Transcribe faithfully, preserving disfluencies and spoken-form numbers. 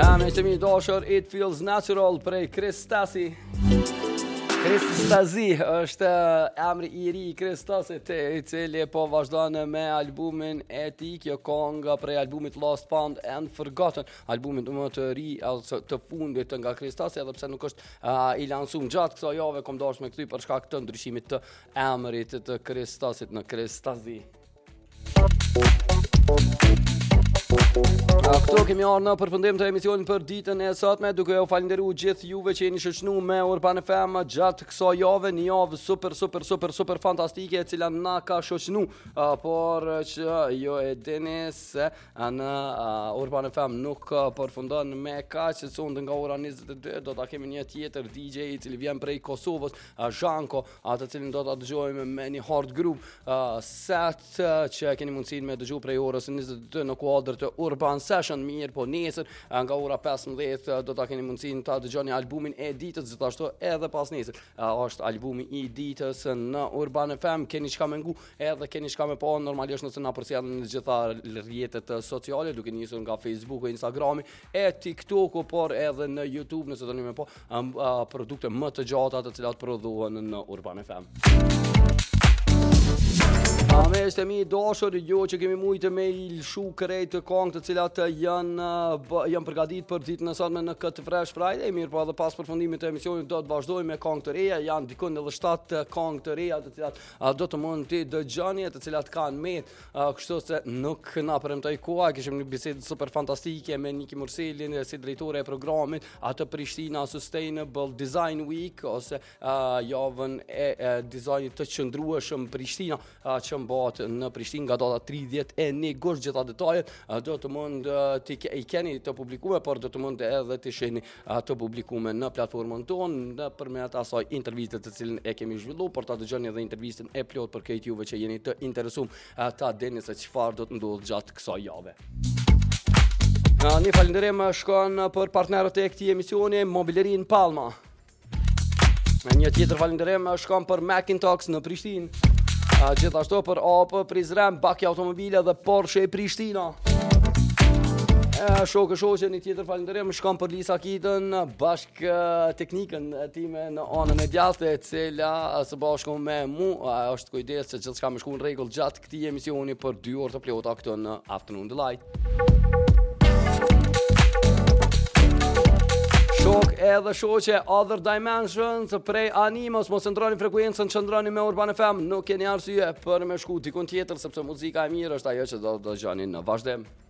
Ja, me ishte mi dashur It Feels Natural prej Chris Stasi. Chris Stasi është emri i ri i Chris Stasit, i cili po vazhdon me albumin e tij, kjo këngë prej albumit Lost Found and Forgotten, albumit më të ri ose të fundit nga Chris Stasi, edhe pse nuk është uh, i lansuar gjatë kësaj jave, kom dashur me këty për shkak të ndryshimit të emrit të Chris Stasit në Chris Stasi. Këto kemi arë në përfundim të emisionin për ditën e sotme, duke ju falenderuar gjithë juve që jeni shoqënuar me Urban F M gjatë kësaj jave, një javë super super super super fantastike e cila na ka shoqënuar, uh, por që jo e dini se në uh, Urban F M nuk uh, përfundon me kaq, sonte nga ora njëzet e dy do ta kemi një tjetër D J i cili vjen prej Kosovës, uh, Zhanko, atë cilin do ta dëgjojmë me një hard group uh, set uh, që keni mundësinë me dëgju prej orës njëzet e dy në kuadër të Urban Session. Mirë, po nesër nga ora pesëmbëdhjetë do ta keni mundësinë ta dëgjoni albumin e ditës, gjithashtu edhe pas nesër është albumi i ditës në Urban F M. Keni çka me ngu, edhe keni çka me pa, normalisht nëse na përcjellni në gjitha rrjetet sociale, duke nisur nga Facebooku, Instagrami e TikToku, por edhe në YouTube nëse doni me pa um, uh, produkte më të gjata të cilat prodhohen në Urban F M. A me ishte mi dashur, jo që kemi mujtë me i lshu krejt të kongë të cilat janë, janë përgatit për ditën e sotme në këtë Fresh Friday, mirë po edhe pas përfundimit të emisionit do të vazhdoj me kongë të reja, janë dikun edhe shtatë kongë të reja të cilat do të mund të dëgjoni, të cilat kanë met, kështu se nuk na premtoj koha, kishim një bisedë super fantastike me Niki Murselin, si drejtore e programit atë Prishtina Sustainable Design Week, ose uh, javën e, e dizajnit të qëndrueshëm Prishtina, uh, që mbat në Prishtinë nga data tridhjetë e një gusht. Gjitha detajet do të mund të i keni të publikuar, por do të mund edhe të shihni të publikuar në platformën tonë nëpërmjet asaj interviste të cilën e kemi zhvilluar, por ta dëgjoni edhe intervistën e plot për këtë juve që jeni të interesuar ta dini se çfarë do të ndodhë gjatë kësaj jave. Një falenderim shkon për partnerët e këtij emisioni, Mobilerin Palma. Një tjetër falenderim shkon për Macintosh në Prishtinë. Gjithashtu për A P Prizren, Baki Automobile dhe Porsche Prishtina. Shokë shoqe, një tjetër falenderim shkon për Lisa Kitën, bashk teknikën time në anën e djathtë, e cila së bashku me mu është kujdes që gjithçka më shkon në rregull gjatë këtij emisioni për dy orë të plota këtu në Afternoon Delight. Shok edhe shoqe, Other Dimensions prej Animos, mos ndroni frekuencën, qëndroni me Urban F M, nuk keni arsye për me shku dikun tjetër, sepse muzika e mirë është ajo që do të dëgjoni në vazhdim.